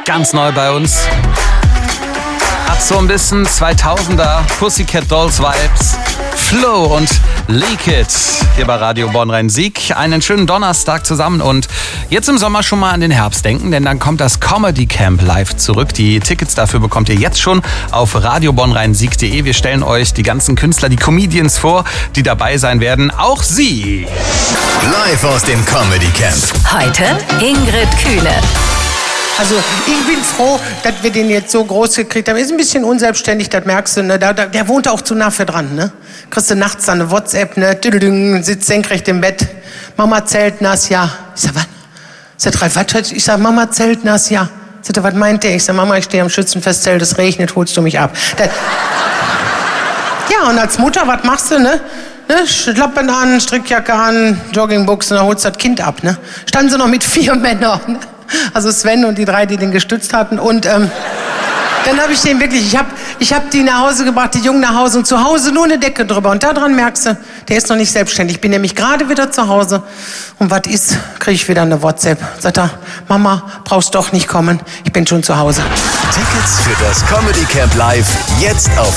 ganz neu bei uns. Hat so ein bisschen 2000er Pussycat Dolls Vibes. Flow und Leak It hier bei Radio Bonn Rhein-Sieg. Einen schönen Donnerstag zusammen und jetzt im Sommer schon mal an den Herbst denken, denn dann kommt das Comedy Camp live zurück. Die Tickets dafür bekommt ihr jetzt schon auf radiobonnrheinsieg.de. Wir stellen euch die ganzen Künstler, die Comedians vor, die dabei sein werden. Auch sie. Live aus dem Comedy Camp. Heute Ingrid Kühne. Also ich bin froh, dass wir den jetzt so groß gekriegt haben. Er ist ein bisschen unselbstständig, das merkst du. Ne? Der wohnt auch zu nah für dran. Ne? Kriegst du nachts dann eine WhatsApp, ne? Sitzt senkrecht im Bett. Mama zeltnass, ja. Ich sag, was? Sagt Ralf, was? Ich sag, Mama zeltnass, ja. Sagt er, was meint der? Ich sag, Mama, ich stehe am Schützenfestzelt, es regnet, holst du mich ab. Ja, und als Mutter, was machst du, ne? Schlappen an, Strickjacke an, Joggingbuchsen, dann holst du das Kind ab, ne? Standen sie noch mit 4 Männern, ne? Also Sven und die 3, die den gestützt hatten. Und dann habe ich den wirklich, ich hab die nach Hause gebracht, die Jungen nach Hause und zu Hause nur eine Decke drüber. Und daran merkst du, der ist noch nicht selbstständig. Ich bin nämlich gerade wieder zu Hause. Und was ist, kriege ich wieder eine WhatsApp. Sagt er, Mama, brauchst doch nicht kommen, ich bin schon zu Hause. Tickets für das Comedy Camp live jetzt auf